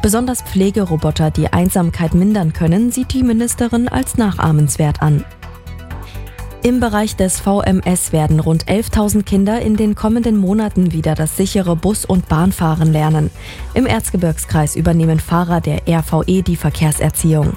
Besonders Pflegeroboter, die Einsamkeit mindern können, sieht die Ministerin als nachahmenswert an. Im Bereich des VMS werden rund 11.000 Kinder in den kommenden Monaten wieder das sichere Bus- und Bahnfahren lernen. Im Erzgebirgskreis übernehmen Fahrer der RVE die Verkehrserziehung.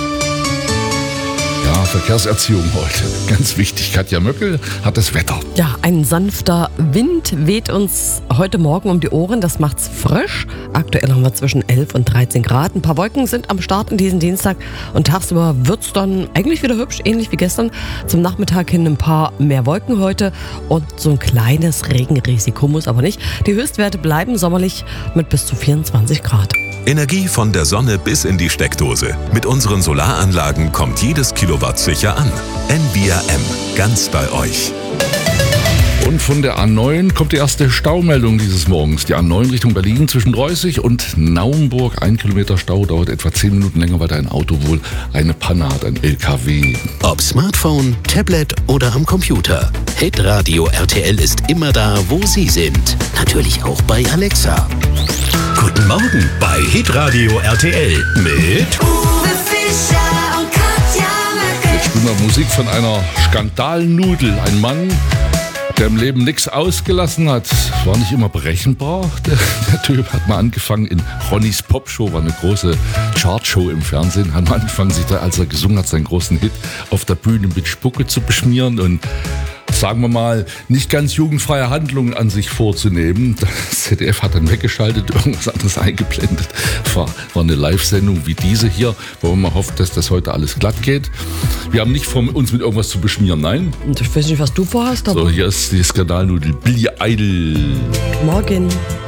Ja, Verkehrserziehung heute. Ganz wichtig. Katja Möckel hat das Wetter. Ja, ein sanfter Wind weht uns heute Morgen um die Ohren. Das macht's frisch. Aktuell haben wir zwischen 11 und 13 Grad. Ein paar Wolken sind am Start in diesem Dienstag. Und tagsüber wird's dann eigentlich wieder hübsch, ähnlich wie gestern. Zum Nachmittag hin ein paar mehr Wolken heute. Und so ein kleines Regenrisiko muss aber nicht. Die Höchstwerte bleiben sommerlich mit bis zu 24 Grad. Energie von der Sonne bis in die Steckdose. Mit unseren Solaranlagen kommt jedes Kilowatt sicher an. NBRM, ganz bei euch. Und von der A9 kommt die erste Staumeldung dieses Morgens. Die A9 Richtung Berlin zwischen Reußig und Naumburg. 1 Kilometer Stau, dauert etwa 10 Minuten länger, weil da ein Auto wohl eine Panne hat, ein LKW. Ob Smartphone, Tablet oder am Computer. Hitradio RTL ist immer da, wo Sie sind. Natürlich auch bei Alexa. Guten Morgen bei Hitradio RTL mit Uwe Fischer und Katja Möckel. Jetzt spielen wir Musik von einer Skandalnudel. Ein Mann, der im Leben nichts ausgelassen hat, war nicht immer berechenbar. Der Typ hat mal angefangen in Ronnys Popshow, war eine große Chartshow im Fernsehen, hat mal angefangen, sich da, als er gesungen hat, seinen großen Hit auf der Bühne mit Spucke zu beschmieren und sagen wir mal, nicht ganz jugendfreie Handlungen an sich vorzunehmen. Das ZDF hat dann weggeschaltet, irgendwas anderes eingeblendet. War eine Live-Sendung wie diese hier, wo man mal hofft, dass das heute alles glatt geht. Wir haben nicht vor, uns mit irgendwas zu beschmieren, nein. Und ich weiß nicht, was du vorhast, aber So, hier ist die Skandalnudel Billy Idol. morgen.